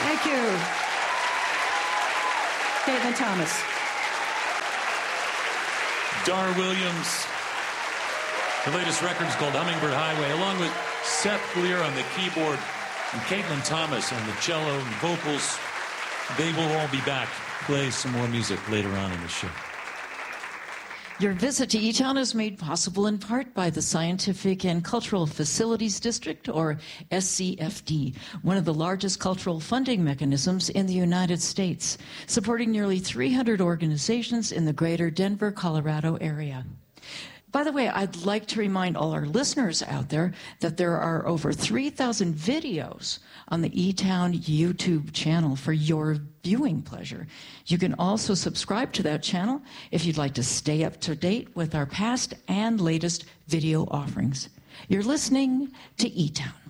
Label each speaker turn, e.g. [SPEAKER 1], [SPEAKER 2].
[SPEAKER 1] Thank you. Caitlin Thomas.
[SPEAKER 2] Dar Williams. The latest record is called Hummingbird Highway, along with Seth Lear on the keyboard and Caitlin Thomas on the cello and vocals. They will all be back to play some more music later on in the show.
[SPEAKER 3] Your visit to Eton is made possible in part by the Scientific and Cultural Facilities District, or SCFD, one of the largest cultural funding mechanisms in the United States, supporting nearly 300 organizations in the greater Denver, Colorado area. By the way, I'd like to remind all our listeners out there that there are over 3,000 videos on the eTown YouTube channel for your viewing pleasure. You can also subscribe to that channel if you'd like to stay up to date with our past and latest video offerings. You're listening to eTown.